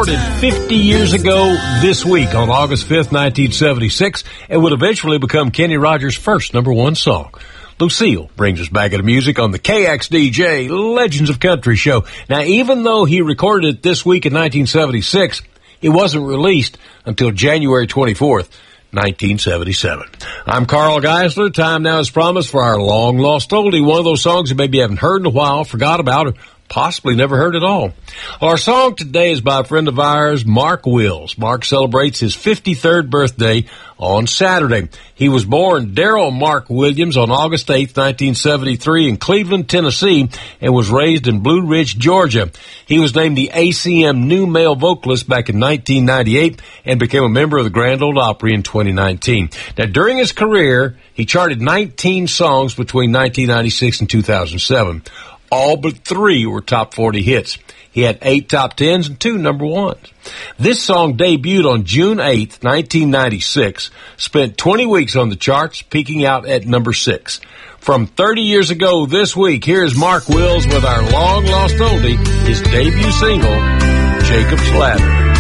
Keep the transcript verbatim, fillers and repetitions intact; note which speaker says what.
Speaker 1: recorded fifty years ago this week on August fifth, nineteen seventy-six, and would eventually become Kenny Rogers' first number one song. Lucille brings us back into music on the K X D J Legends of Country show. Now, even though he recorded it this week in nineteen seventy-six, it wasn't released until January twenty-fourth, nineteen seventy-seven. I'm Carl Geisler. Time now is promised for our long-lost oldie, one of those songs you maybe haven't heard in a while, forgot about, or possibly never heard at all. Our song today is by a friend of ours, Mark Wills. Mark celebrates his fifty-third birthday on Saturday. He was born Darrell Mark Williams on August eighth, nineteen seventy-three in Cleveland, Tennessee, and was raised in Blue Ridge, Georgia. He was named the A C M New Male Vocalist back in nineteen ninety-eight and became a member of the Grand Ole Opry in twenty nineteen. Now, during his career, he charted nineteen songs between nineteen ninety-six and two thousand seven. All but three were top forty hits. He had eight top tens and two number ones. This song debuted on June eighth, nineteen ninety-six, spent twenty weeks on the charts, peaking out at number six. From thirty years ago this week, here's Mark Wills with our long-lost oldie, his debut single, Jacob's Ladder.